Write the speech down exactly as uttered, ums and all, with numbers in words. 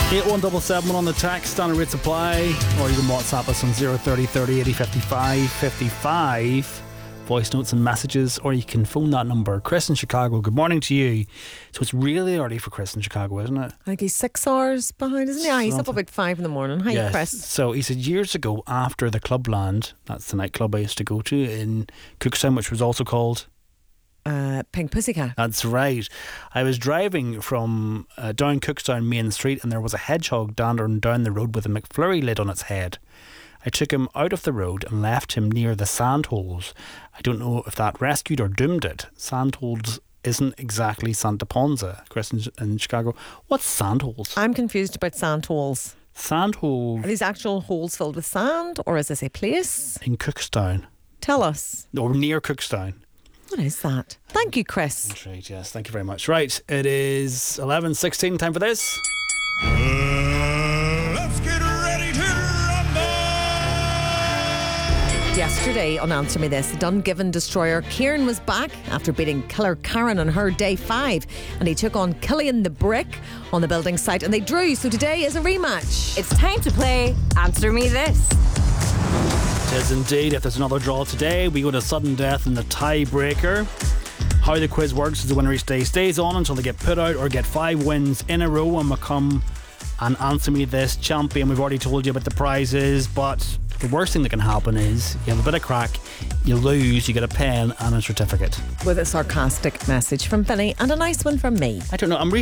eight one seven seven on the text, standard rate supply, or you can WhatsApp us on zero thirty thirty eighty fifty-five fifty-five. Voice notes and messages, or you can phone that number. Chris in Chicago, good morning to you. So it's really early for Chris in Chicago, isn't it? I think he's six hours behind, isn't he? Yeah, he's up about five in the morning. Hi, yes. Chris. So he said years ago, after the Clubland, that's the nightclub I used to go to in Cookstown, which was also called Uh, Pink Pussycat. That's right. I was driving from uh, down Cookstown Main Street, and there was a hedgehog dandering down the road with a McFlurry lid on its head. I took him out of the road and left him near the sandholes. I don't know if that rescued or doomed it. Sandholes isn't exactly Santa Ponza. Chris in, in Chicago. What's sandholes? I'm confused about sand holes. Sandholes. Are these actual holes filled with sand, or is this a place? In Cookstown. Tell us. Or near Cookstown. What is that? Thank you, Chris. That's right, yes. Thank you very much. Right, it is eleven sixteen. Time for this. Uh, let's get ready to rumble! Yesterday on Answer Me This, Dungiven destroyer Kieran was back after beating Killer Karen on her day five, and he took on Killian the Brick on the building site, and they drew. So today is a rematch. It's time to play Answer Me This. It is indeed. If there's another draw today, we go to sudden death in the tiebreaker. How the quiz works is the winner each day stays on until they get put out or get five wins in a row and become an Answer Me This champion. We've already told you about the prizes, but the worst thing that can happen is you have a bit of crack, you lose, you get a pen and a certificate. With a sarcastic message from Vinny and a nice one from me. I don't know, I'm re-